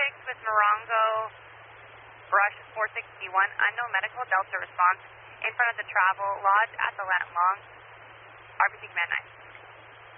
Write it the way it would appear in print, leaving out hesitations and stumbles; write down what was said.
with Morongo, Brush 461, unknown medical, Delta response in front of the Travel Lodge at the Lant Long, RBC Command 9.